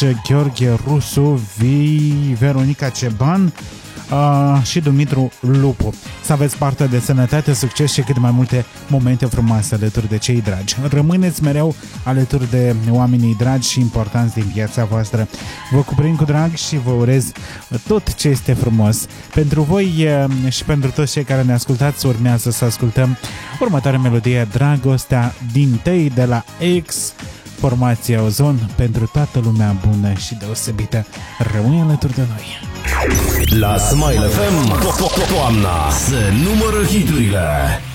Gheorghe Rusu, Veronica Ceban și Dumitru Lupu. Să aveți parte de sănătate, succes și cât mai multe momente frumoase alături de cei dragi. Rămâneți mereu alături de oamenii dragi și importanți din viața voastră. Vă cuprind cu drag și vă urez tot ce este frumos. Pentru voi și pentru toți cei care ne ascultați, urmează să ascultăm următoarea melodie, Dragostea din tăi, de la X, formația Ozon, pentru toată lumea bună și deosebită. Rămâi alături de noi. La Smile FM, toamna se numără hiturile.